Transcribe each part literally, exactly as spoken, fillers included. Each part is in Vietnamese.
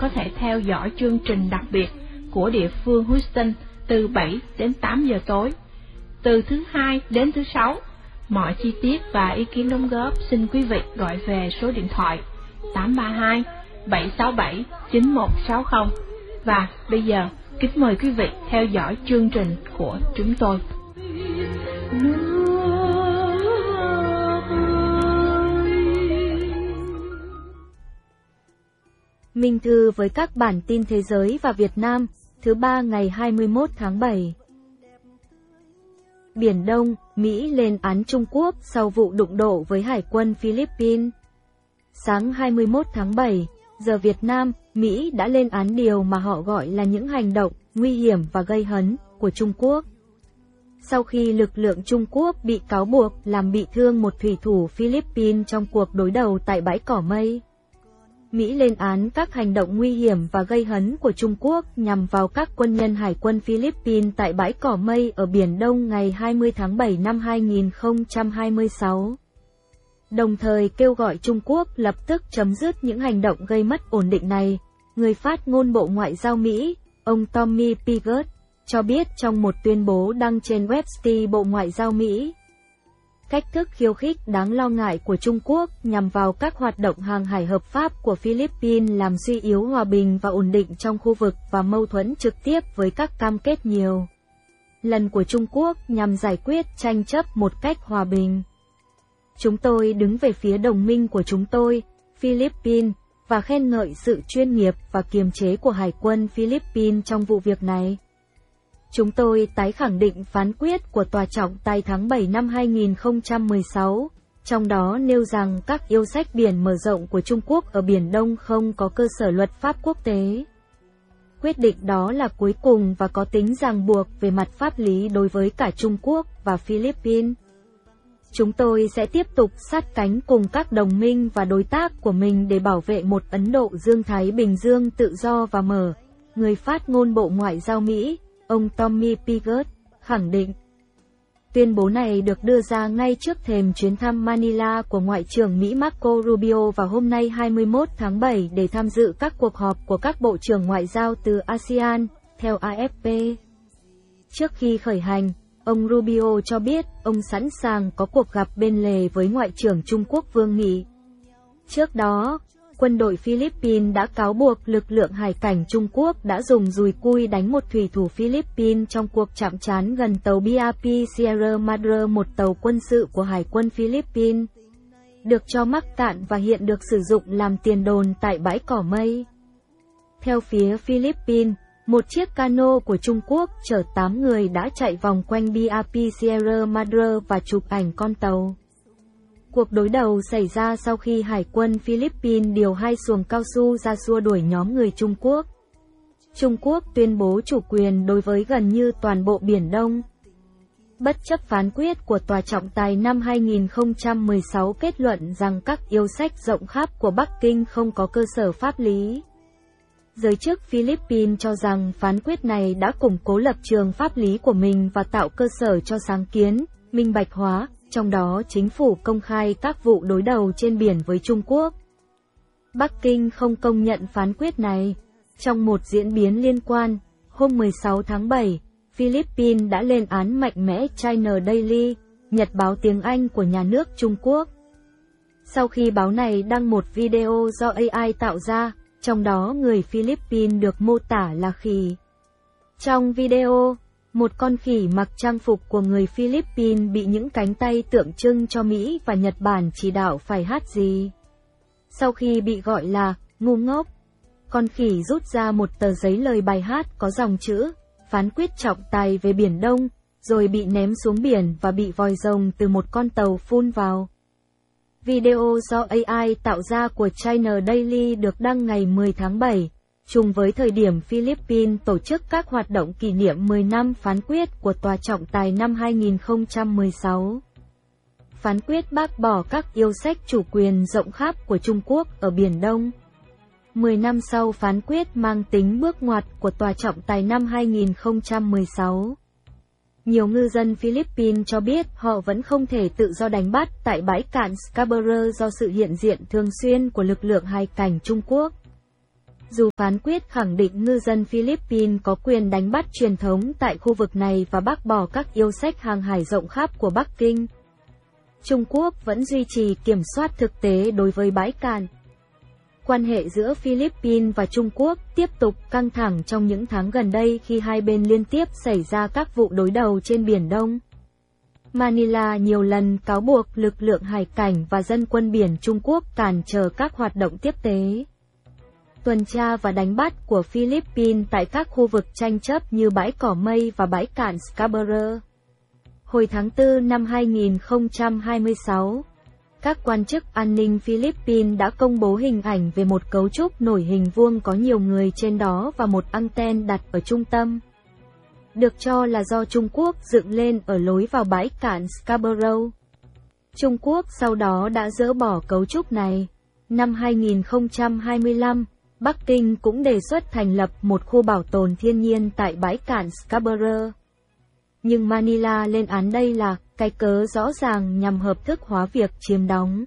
có thể theo dõi chương trình đặc biệt của địa phương Houston từ bảy đến tám giờ tối, từ thứ hai đến thứ sáu. Mọi chi tiết và ý kiến đóng góp xin quý vị gọi về số điện thoại tám ba hai bảy sáu bảy chín một sáu không. Và bây giờ, kính mời quý vị theo dõi chương trình của chúng tôi. Minh Thư với các bản tin thế giới và Việt Nam, thứ ba ngày hai mươi mốt tháng bảy. Biển Đông, Mỹ lên án Trung Quốc sau vụ đụng độ với Hải quân Philippines. Sáng hai mươi mốt tháng bảy, giờ Việt Nam, Mỹ đã lên án điều mà họ gọi là những hành động nguy hiểm và gây hấn của Trung Quốc. Sau khi lực lượng Trung Quốc bị cáo buộc làm bị thương một thủy thủ Philippines trong cuộc đối đầu tại bãi cỏ mây, Mỹ lên án các hành động nguy hiểm và gây hấn của Trung Quốc nhằm vào các quân nhân Hải quân Philippines tại bãi cỏ mây ở Biển Đông ngày hai mươi tháng bảy năm hai nghìn không trăm hai mươi sáu. Đồng thời kêu gọi Trung Quốc lập tức chấm dứt những hành động gây mất ổn định này. Người phát ngôn Bộ Ngoại giao Mỹ, ông Tommy Pickett, cho biết trong một tuyên bố đăng trên website Bộ Ngoại giao Mỹ. Cách thức khiêu khích đáng lo ngại của Trung Quốc nhằm vào các hoạt động hàng hải hợp pháp của Philippines làm suy yếu hòa bình và ổn định trong khu vực và mâu thuẫn trực tiếp với các cam kết nhiều lần của Trung Quốc nhằm giải quyết tranh chấp một cách hòa bình. Chúng tôi đứng về phía đồng minh của chúng tôi, Philippines, và khen ngợi sự chuyên nghiệp và kiềm chế của Hải quân Philippines trong vụ việc này. Chúng tôi tái khẳng định phán quyết của Tòa trọng tài tháng bảy năm hai nghìn không trăm mười sáu, trong đó nêu rằng các yêu sách biển mở rộng của Trung Quốc ở Biển Đông không có cơ sở luật pháp quốc tế. Quyết định đó là cuối cùng và có tính ràng buộc về mặt pháp lý đối với cả Trung Quốc và Philippines. Chúng tôi sẽ tiếp tục sát cánh cùng các đồng minh và đối tác của mình để bảo vệ một Ấn Độ Dương-Thái Bình Dương tự do và mở, người phát ngôn Bộ Ngoại giao Mỹ, ông Tommy Pickett, khẳng định. Tuyên bố này được đưa ra ngay trước thềm chuyến thăm Manila của Ngoại trưởng Mỹ Marco Rubio vào hôm nay hai mươi mốt tháng bảy để tham dự các cuộc họp của các bộ trưởng ngoại giao từ ASEAN, theo A F P. Trước khi khởi hành, ông Rubio cho biết ông sẵn sàng có cuộc gặp bên lề với Ngoại trưởng Trung Quốc Vương Nghị. Trước đó, quân đội Philippines đã cáo buộc lực lượng hải cảnh Trung Quốc đã dùng dùi cui đánh một thủy thủ Philippines trong cuộc chạm trán gần tàu B R P Sierra Madre, một tàu quân sự của Hải quân Philippines, được cho mắc cạn và hiện được sử dụng làm tiền đồn tại bãi cỏ mây. Theo phía Philippines, một chiếc cano của Trung Quốc chở tám người đã chạy vòng quanh B R P Sierra Madre và chụp ảnh con tàu. Cuộc đối đầu xảy ra sau khi Hải quân Philippines điều hai xuồng cao su ra xua đuổi nhóm người Trung Quốc. Trung Quốc tuyên bố chủ quyền đối với gần như toàn bộ Biển Đông. Bất chấp phán quyết của Tòa trọng tài năm hai nghìn không trăm mười sáu kết luận rằng các yêu sách rộng khắp của Bắc Kinh không có cơ sở pháp lý. Giới chức Philippines cho rằng phán quyết này đã củng cố lập trường pháp lý của mình và tạo cơ sở cho sáng kiến, minh bạch hóa, trong đó chính phủ công khai các vụ đối đầu trên biển với Trung Quốc. Bắc Kinh không công nhận phán quyết này. Trong một diễn biến liên quan, hôm mười sáu tháng bảy, Philippines đã lên án mạnh mẽ China Daily, nhật báo tiếng Anh của nhà nước Trung Quốc. Sau khi báo này đăng một video do A I tạo ra, trong đó người Philippines được mô tả là khỉ. Trong video, một con khỉ mặc trang phục của người Philippines bị những cánh tay tượng trưng cho Mỹ và Nhật Bản chỉ đạo phải hát gì. Sau khi bị gọi là ngu ngốc, con khỉ rút ra một tờ giấy lời bài hát có dòng chữ phán quyết trọng tài về Biển Đông, rồi bị ném xuống biển và bị vòi rồng từ một con tàu phun vào. Video do A I tạo ra của China Daily được đăng ngày mười tháng bảy, trùng với thời điểm Philippines tổ chức các hoạt động kỷ niệm mười năm phán quyết của Tòa trọng tài năm hai nghìn không trăm mười sáu. Phán quyết bác bỏ các yêu sách chủ quyền rộng khắp của Trung Quốc ở Biển Đông. mười năm sau phán quyết mang tính bước ngoặt của Tòa trọng tài năm hai nghìn không trăm mười sáu. Nhiều ngư dân Philippines cho biết họ vẫn không thể tự do đánh bắt tại bãi cạn Scarborough do sự hiện diện thường xuyên của lực lượng hải cảnh Trung Quốc. Dù phán quyết khẳng định ngư dân Philippines có quyền đánh bắt truyền thống tại khu vực này và bác bỏ các yêu sách hàng hải rộng khắp của Bắc Kinh, Trung Quốc vẫn duy trì kiểm soát thực tế đối với bãi cạn. Quan hệ giữa Philippines và Trung Quốc tiếp tục căng thẳng trong những tháng gần đây khi hai bên liên tiếp xảy ra các vụ đối đầu trên Biển Đông. Manila nhiều lần cáo buộc lực lượng hải cảnh và dân quân biển Trung Quốc cản trở các hoạt động tiếp tế, tuần tra và đánh bắt của Philippines tại các khu vực tranh chấp như bãi cỏ mây và bãi cạn Scarborough. Hồi tháng tư năm hai nghìn không trăm hai mươi sáu, các quan chức an ninh Philippines đã công bố hình ảnh về một cấu trúc nổi hình vuông có nhiều người trên đó và một anten đặt ở trung tâm, được cho là do Trung Quốc dựng lên ở lối vào bãi cạn Scarborough. Trung Quốc sau đó đã dỡ bỏ cấu trúc này. Năm hai nghìn không trăm hai mươi lăm, Bắc Kinh cũng đề xuất thành lập một khu bảo tồn thiên nhiên tại bãi cạn Scarborough. Nhưng Manila lên án đây là cái cớ rõ ràng nhằm hợp thức hóa việc chiếm đóng.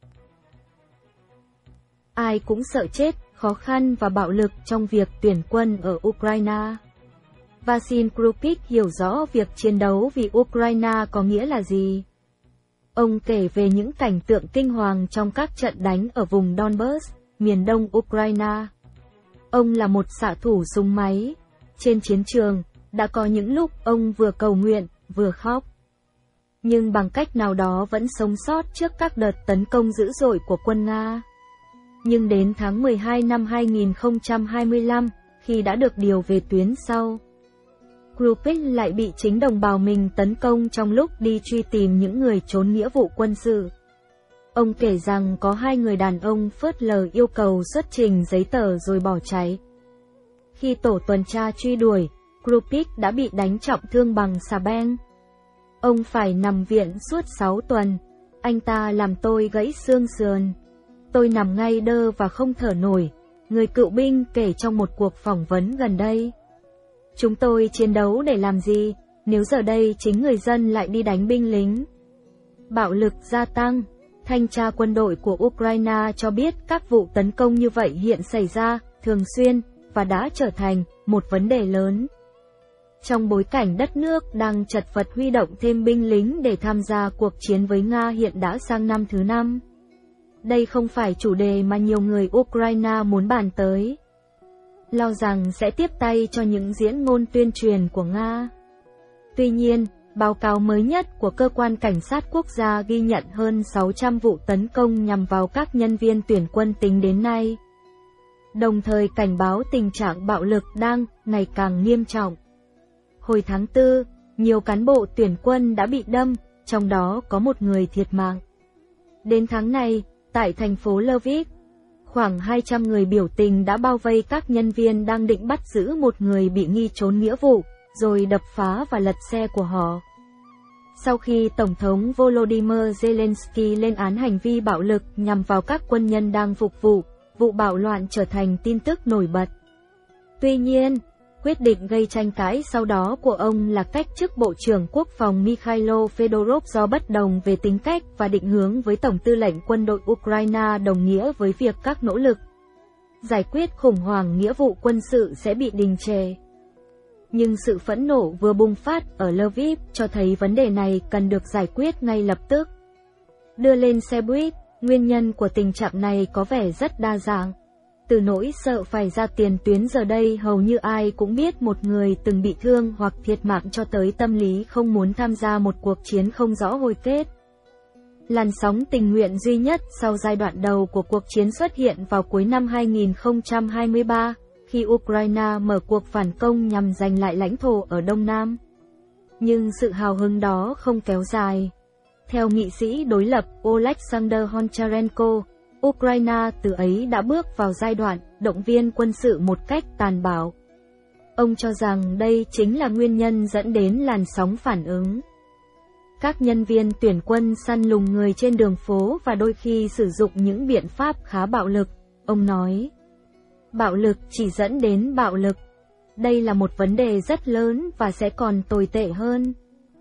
Ai cũng sợ chết, khó khăn và bạo lực trong việc tuyển quân ở Ukraine. Vasyl Krupik hiểu rõ việc chiến đấu vì Ukraine có nghĩa là gì. Ông kể về những cảnh tượng kinh hoàng trong các trận đánh ở vùng Donbass, miền đông Ukraine. Ông là một xạ thủ súng máy. Trên chiến trường, đã có những lúc ông vừa cầu nguyện, vừa khóc. Nhưng bằng cách nào đó vẫn sống sót trước các đợt tấn công dữ dội của quân Nga. Nhưng đến tháng mười hai năm hai nghìn không trăm hai mươi lăm, khi đã được điều về tuyến sau, Krupik lại bị chính đồng bào mình tấn công trong lúc đi truy tìm những người trốn nghĩa vụ quân sự. Ông kể rằng có hai người đàn ông phớt lờ yêu cầu xuất trình giấy tờ rồi bỏ chạy. Khi tổ tuần tra truy đuổi, Krupik đã bị đánh trọng thương bằng xà beng. Ông phải nằm viện suốt sáu tuần. Anh ta làm tôi gãy xương sườn. Tôi nằm ngay đơ và không thở nổi, người cựu binh kể trong một cuộc phỏng vấn gần đây. Chúng tôi chiến đấu để làm gì, nếu giờ đây chính người dân lại đi đánh binh lính? Bạo lực gia tăng. Thanh tra quân đội của Ukraine cho biết các vụ tấn công như vậy hiện xảy ra, thường xuyên, và đã trở thành một vấn đề lớn. Trong bối cảnh đất nước đang chật vật huy động thêm binh lính để tham gia cuộc chiến với Nga hiện đã sang năm thứ năm. Đây không phải chủ đề mà nhiều người Ukraine muốn bàn tới, lo rằng sẽ tiếp tay cho những diễn ngôn tuyên truyền của Nga. Tuy nhiên, báo cáo mới nhất của Cơ quan Cảnh sát Quốc gia ghi nhận hơn sáu trăm vụ tấn công nhằm vào các nhân viên tuyển quân tính đến nay, đồng thời cảnh báo tình trạng bạo lực đang ngày càng nghiêm trọng. Hồi tháng tư, nhiều cán bộ tuyển quân đã bị đâm, trong đó có một người thiệt mạng. Đến tháng này, tại thành phố Lviv, khoảng hai trăm người biểu tình đã bao vây các nhân viên đang định bắt giữ một người bị nghi trốn nghĩa vụ, rồi đập phá và lật xe của họ. Sau khi Tổng thống Volodymyr Zelensky lên án hành vi bạo lực nhằm vào các quân nhân đang phục vụ, vụ bạo loạn trở thành tin tức nổi bật. Tuy nhiên, quyết định gây tranh cãi sau đó của ông là cách chức Bộ trưởng Quốc phòng Mikhailo Fedorov do bất đồng về tính cách và định hướng với Tổng tư lệnh quân đội Ukraine, đồng nghĩa với việc các nỗ lực giải quyết khủng hoảng nghĩa vụ quân sự sẽ bị đình trệ. Nhưng sự phẫn nộ vừa bùng phát ở Lviv cho thấy vấn đề này cần được giải quyết ngay lập tức. Đưa lên xe buýt, nguyên nhân của tình trạng này có vẻ rất đa dạng. Từ nỗi sợ phải ra tiền tuyến giờ đây hầu như ai cũng biết một người từng bị thương hoặc thiệt mạng cho tới tâm lý không muốn tham gia một cuộc chiến không rõ hồi kết. Làn sóng tình nguyện duy nhất sau giai đoạn đầu của cuộc chiến xuất hiện vào cuối năm hai nghìn không trăm hai mươi ba, khi Ukraine mở cuộc phản công nhằm giành lại lãnh thổ ở Đông Nam. Nhưng sự hào hứng đó không kéo dài. Theo nghị sĩ đối lập Oleksandr Honcharenko, Ukraine từ ấy đã bước vào giai đoạn động viên quân sự một cách tàn bạo. Ông cho rằng đây chính là nguyên nhân dẫn đến làn sóng phản ứng. Các nhân viên tuyển quân săn lùng người trên đường phố và đôi khi sử dụng những biện pháp khá bạo lực, ông nói. Bạo lực chỉ dẫn đến bạo lực. Đây là một vấn đề rất lớn và sẽ còn tồi tệ hơn.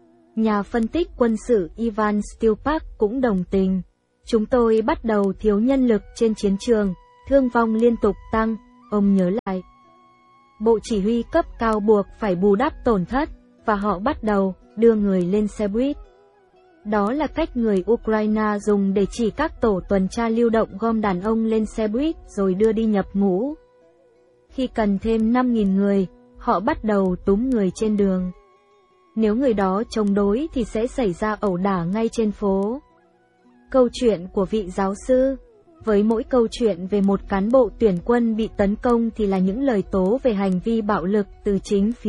Nhà phân tích quân sự Ivan Stupak cũng đồng tình. Chúng tôi bắt đầu thiếu nhân lực trên chiến trường, thương vong liên tục tăng, ông nhớ lại. Bộ chỉ huy cấp cao buộc phải bù đắp tổn thất, và họ bắt đầu đưa người lên xe buýt. Đó là cách người Ukraine dùng để chỉ các tổ tuần tra lưu động gom đàn ông lên xe buýt rồi đưa đi nhập ngũ. Khi cần thêm năm nghìn người, họ bắt đầu túm người trên đường. Nếu người đó chống đối thì sẽ xảy ra ẩu đả ngay trên phố. Câu chuyện của vị giáo sư. Với mỗi câu chuyện về một cán bộ tuyển quân bị tấn công thì là những lời tố về hành vi bạo lực từ chính phía